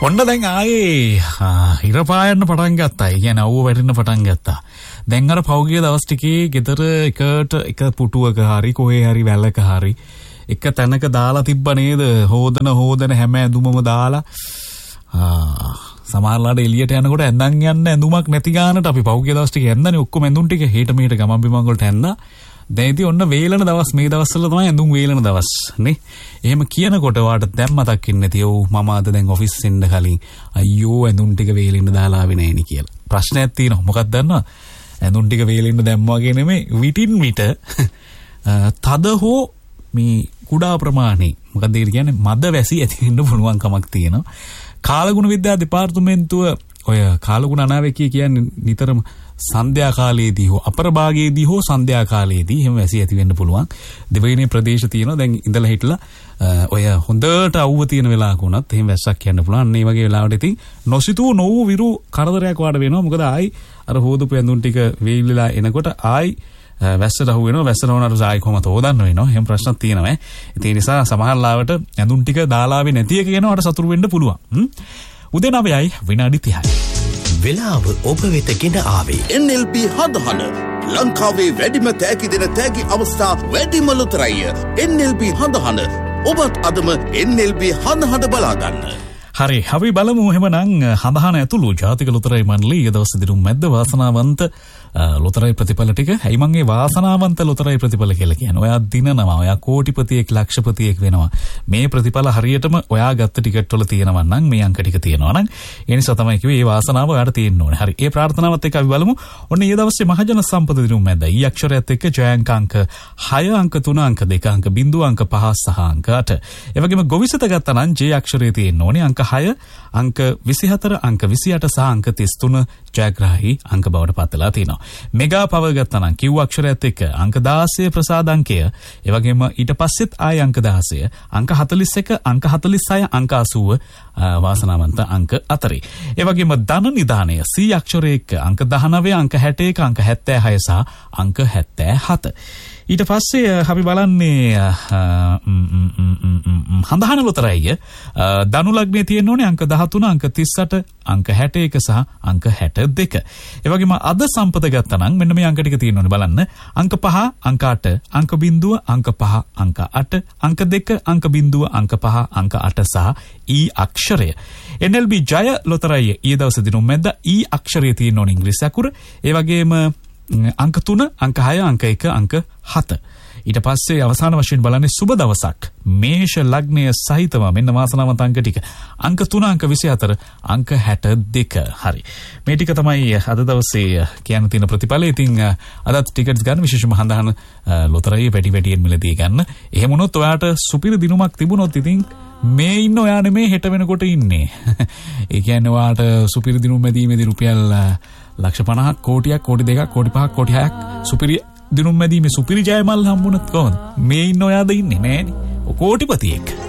ඔන්න දැන් ආයේ ඉර පායන්න පටන් ගත්තා. ඒ කියන්නේ අවුව වැටෙන්න පටන් ගත්තා. දැන් අර පෞගිය දවස් ටිකේ ගෙදර එක පුටුවක හරි කොහේ හරි වැල්ලක හරි එක තැනක දාලා තිබ්බ නේද? හොදන හැම ඇඳුමම දාලා සමහරලාට එළියට යනකොට ඇඳන් යන්න ඇඳුමක් නැති ගානට අපි පෞගිය දවස් ටික ඇඳන්නේ ඔක්කොම ඇඳුම් ටික හෙට මෙහෙට ගමන් බිමන් වලට ඇඳලා. දැන් ඉතින් ඔන්න වේලන දවස් මේ දවස්වල තමයි ඇඳුම් වේලන දවස් නේ. එහෙම කියනකොට වාට දැන් මතක් වෙන්නේ නැති ඔව් මම අද දැන් ඔෆිස් එන්න කලින් අයියෝ ඇඳුම් ටික වේලෙන්න දාලා ආවේ නැහැ නේ කියලා. ප්‍රශ්නයක් තියෙනවා. මොකක්ද දන්නවද? ඇඳුම් ටික වේලෙන්න දැම්මා වගේ නෙමෙයි විටින් විට තද හෝ මේ කුඩා ප්‍රමාණේ මොකද ඒ කියන්නේ මද වැසි ඇති වෙන්න පුළුවන් කමක් තියෙනවා. කාලගුණ විද්‍යා දෙපාර්තමේන්තුව ඔය කාලගුණ අනාවැකිය කියන්නේ නිතරම සන්ධ්‍යා කාලයේදී හෝ අපර භාගයේදී හෝ සන්ධ්‍යා කාලයේදී එහෙම වැසි ඇති වෙන්න පුළුවන්. දෙවෙනි ප්‍රදේශ තියෙනවා. දැන් ඉඳලා හිටලා ඔය හොඳට අවුව තියෙන වෙලාවක උනත් එහෙම වැස්සක් යන්න පුළුවන්. අන්න ඒ වගේ වෙලාවට ඉතින් නොසිතූ නොවූ විරු කරදරයක් වාඩ වෙනවා. මොකද ආයි අර හොදපු ඇඳුම් ටික වේලිලා එනකොට ආයි වැස්සට අහු වෙනවා. වැස්සට වුණාට ආයි කොහමද හොදන්න වෙනවා. එහෙම ප්‍රශ්නක් තියෙනවා. ඒ නිසා සමහර ලාවට ඇඳුම් ටික දාලාවේ නැති එක ගැනවට සතුරු වෙන්න පුළුවන්. උදේ 9යි විනාඩි 30යි. වෙලාව ඔබ වෙත ගෙන ආවේ NLB හඳහන ලංකාවේ වැඩිම තෑගි දෙන තෑගි අවස්ථා වැඩිම ලොතරැය NLB හඳහන. ඔබත් අදම NLB හඳහන බලා ගන්න. හරි අපි බලමු එහෙමනම් හඳහන ඇතුළු ජාතික ලොතරැයි මණ්ඩලයේ දවස් දිනුම් මැද්ද වාසනාවන්ත ලොතරැයි ප්‍රතිඵල ටික. ඇයි මං ඒ වාසනාවන්ත ලොතරැයි ප්‍රතිඵල කියලා කියන්නේ? ඔයා දිනනවා, ඔයා කෝටිපතියෙක් ලක්ෂපතියෙක් වෙනවා. මේ ප්‍රතිඵල හරියටම ඔයා ගත්ත ටිකට් වල තියෙනවා නම් මේ අංක ටික තියෙනවා නම් ඒ නිසා තමයි කිව්වේ මේ වාසනාව ඔයාට තියෙන්න ඕනේ. හරි. ඒ ප්‍රාර්ථනාවත් එක්ක අපි බලමු. ඔන්න ඊයේ දවසේ මහජන සම්පත දිනුම් මැද්ද ඊ අක්ෂරයත් එක්ක ජයාංක අංක 6 අංක 3 අංක 2 අංක 0 අංක 5 6 අංක 8. ඒ වගේම ගොවිසත ගත්තා නම් ජේ අක්ෂරයේ තියෙන්න ඕනේ අංක 6 අංක 24 අංක 28 සහ අංක 33 ජයග්‍රාහී අංක බවට පත් වෙලා තියෙනවා. මෙගා පව ගත්තා නම් කිව් අක්ෂරයත් එක්ක අංක 16 ප්‍රසාද අංකය. ඒ වගේම ඊට පස්සෙත් ආය අංක 16 අංක 41 අංක 46 අංක 80 වාසනාවන්ත අංක 4. ඒ වගේම ධන නිදානය සී අක්ෂරයේ එක්ක අංක 19 අංක 61 අංක 76 සහ අංක 77. ඊට පස්සේ අපි බලන්නේ හඳහන ලොතරැයි ධනු ලග්නේ තියෙන්න ඕනේ අංක 13 අංක 38 අංක 61 සහ අංක 62. ඒ වගේම අද සම්පත ගත්තා නම් මෙන්න මේ අංක ටික තියෙන්න ඕනේ බලන්න. අංක 5 අංක 8 අංක 0 අංක 5 අංක 8 අංක 2 අංක 0 අංක 5 අංක 8 සහ ඊ අක්ෂරය. NLB ජය ලොතරැයි ඊයේ දවසේ දිනුම් මැද්ද ඊ අක්ෂරය තියෙන්න ඕනේ ඉංග්‍රීසි අකුර. ඒ වගේම අංක 3 අංක 6 අංක 1 අංක 7. ඊට පස්සේ අවසාන වශයෙන් බලන්නේ සුබ දවසක් මේෂ ලග්නය සහිතව මෙන්න වාසනාවන්ත අංක ටික අංක 3 අංක 24 අංක 62. හරි. මේ ටික තමයි අද දවසේ කියන්න තියෙන ප්‍රතිඵල. ඉතින් අදත් ටිකට්ස් ගන්න විශේෂම හඳහන ලොතරැයි වැඩියෙන් මිලදී ගන්න. එහෙම වුණොත් ඔයාට සුපිරි දිනුමක් තිබුණොත් ඉතින් මේ ඉන්න ඔයා නෙමේ හෙට වෙනකොට ඉන්නේ. ඒ කියන්නේ ඔයාට සුපිරි දිනුම් මැදීමේදී රුපියල් ලක්ෂ 50ක් කෝටියක් කෝටි 2ක් කෝටි 5ක් කෝටි 6ක් සුපිරි දිනුම් මැදීමේ සුපිරි ජයමල් හම්බුනත් කොහොමද? මේ ඉන්න ඔයාද ඉන්නේ නෑනේ. ඔය කෝටිපතියෙක්.